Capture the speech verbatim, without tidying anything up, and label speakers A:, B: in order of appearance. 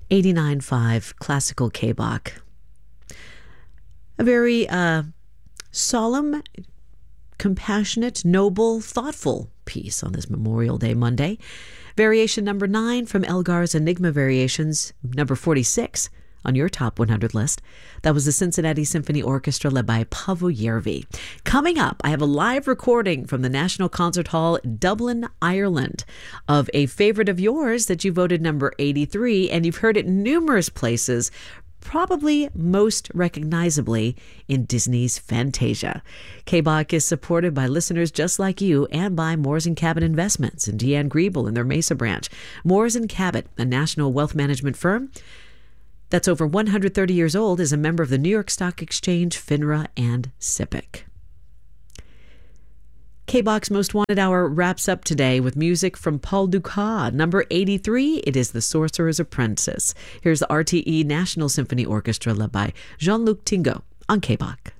A: eighty-nine point five Classical K-Bach. A very uh, solemn, compassionate, noble, thoughtful piece on this Memorial Day Monday. Variation number nine from Elgar's Enigma Variations, number forty-six on your top one hundred list. That was the Cincinnati Symphony Orchestra led by Paavo Järvi. Coming up, I have a live recording from the National Concert Hall, Dublin, Ireland, of a favorite of yours that you voted number eighty-three, and you've heard it numerous places, probably most recognizably in Disney's Fantasia. K-Bach is supported by listeners just like you and by Moores and Cabot Investments and Deanne Griebel and their Mesa branch. Moores and Cabot, a national wealth management firm that's over one hundred thirty years old, is a member of the New York Stock Exchange, FINRA, and SIPC. K-Bach's Most Wanted Hour wraps up today with music from Paul Dukas. Number eighty-three, it is The Sorcerer's Apprentice. Here's the R T E National Symphony Orchestra led by Jean-Luc Tingo on K-Bach.